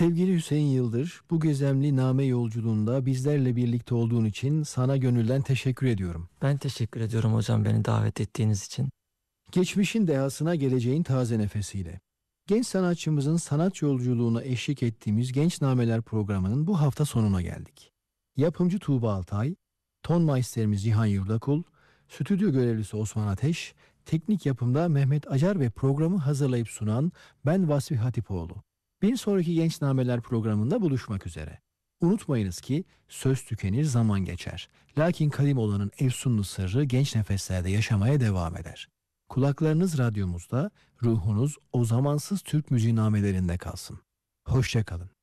Sevgili Hüseyin Yıldır, bu gizemli name yolculuğunda bizlerle birlikte olduğun için sana gönülden teşekkür ediyorum. Ben teşekkür ediyorum hocam beni davet ettiğiniz için. Geçmişin dehasına geleceğin taze nefesiyle. Genç sanatçımızın sanat yolculuğuna eşlik ettiğimiz Genç Nameler programının bu hafta sonuna geldik. Yapımcı Tuğba Altay, ton maisterimiz Cihan Yurdakul, stüdyo görevlisi Osman Ateş, teknik yapımda Mehmet Acar ve programı hazırlayıp sunan ben Vasfi Hatipoğlu. Bir sonraki Genç Nameler programında buluşmak üzere. Unutmayınız ki söz tükenir zaman geçer. Lakin kadim olanın efsunlu sırrı genç nefeslerde yaşamaya devam eder. Kulaklarınız radyomuzda, ruhunuz o zamansız Türk müziği namelerinde kalsın. Hoşça kalın.